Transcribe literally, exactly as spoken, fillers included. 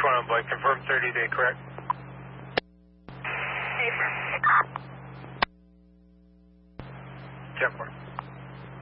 one on Blake, confirm thirty day, correct? ten four.